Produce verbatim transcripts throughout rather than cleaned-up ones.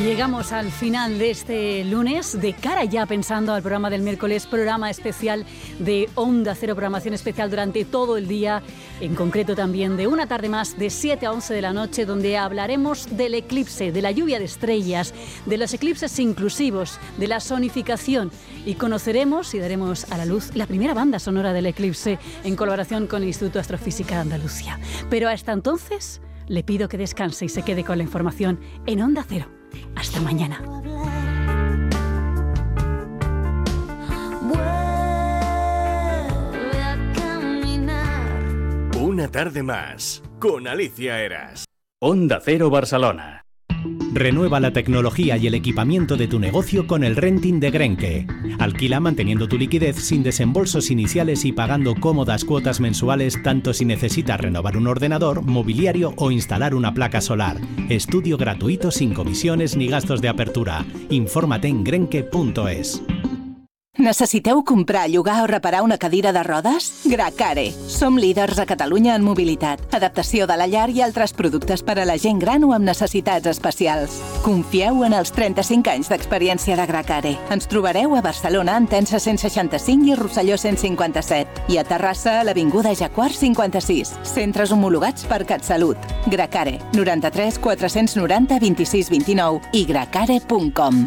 Llegamos al final de este lunes, de cara ya pensando al programa del miércoles, programa especial de Onda Cero, programación especial durante todo el día, en concreto también de una tarde más, de siete a once de la noche, donde hablaremos del eclipse, de la lluvia de estrellas, de los eclipses inclusivos, de la sonificación, y conoceremos y daremos a la luz la primera banda sonora del eclipse en colaboración con el Instituto de Astrofísica de Andalucía. Pero hasta entonces, le pido que descanse y se quede con la información en Onda Cero. Hasta mañana. Una tarde más con Alicia Eras. Onda Cero Barcelona. Renueva la tecnología y el equipamiento de tu negocio con el renting de Grenke. Alquila manteniendo tu liquidez sin desembolsos iniciales y pagando cómodas cuotas mensuales tanto si necesitas renovar un ordenador, mobiliario o instalar una placa solar. Estudio gratuito sin comisiones ni gastos de apertura. Infórmate en grenke punto es. Necessiteu comprar, llogar o reparar una cadira de rodes? Gracare. Som líders a Catalunya en mobilitat, adaptació de la llar i altres productes per a la gent gran o amb necessitats especials. Confieu en els trenta-cinc anys d'experiència de Gracare. Ens trobareu a Barcelona, en Tensa cent seixanta-cinc i Rosselló cent cinquanta-set. I a Terrassa, a l'Avinguda Jacquard cinquanta-sis. Centres homologats per CatSalut. Gracare. noranta-tres quatre-cents noranta vint-i-sis vint-i-nou i gracare punt com.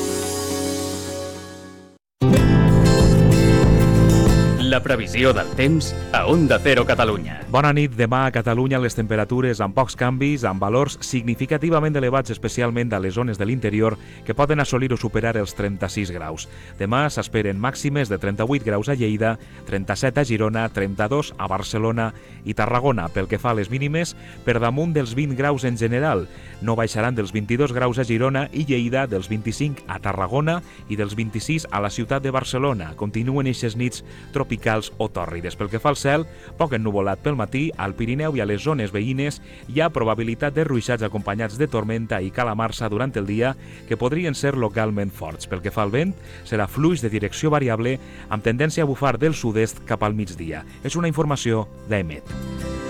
La previsió del temps a Onda Cero Catalunya. Bona nit. Demà a Catalunya les temperatures amb pocs canvis, amb valors significativament elevats, especialment a les zones de l'interior, que poden assolir o superar els trenta-sis graus. Demà s'esperen màximes de trenta-vuit graus a Lleida, trenta-set a Girona, trenta-dos a Barcelona i Tarragona. Pel que fa a les mínimes, per damunt dels vint graus en general. No baixaran dels vint-i-dos graus a Girona i Lleida, dels vint-i-cinc a Tarragona i dels vint-i-sis a la ciutat de Barcelona. Continuen eixes nits tropicals o tòrrides. Pel que fa al cel, poc ennuvolat pel matí, al Pirineu i a les zones veïnes hi ha probabilitat de ruixats acompanyats de tormenta i calamarsa durant el dia que podrien ser localment forts. Pel que fa al vent, serà fluix de direcció variable amb tendència a bufar del sud-est cap al migdia. És una informació d'E M E T.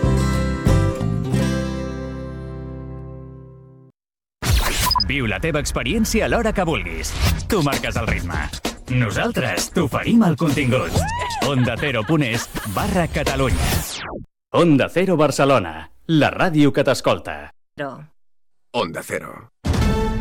Viu la teva experiència a l'hora que vulguis. Tu marques el ritme. Nosaltres t'oferim el contingut. Onda Cero punt es barra Catalunya. Onda Cero Barcelona, la ràdio que t'escolta. Onda Cero.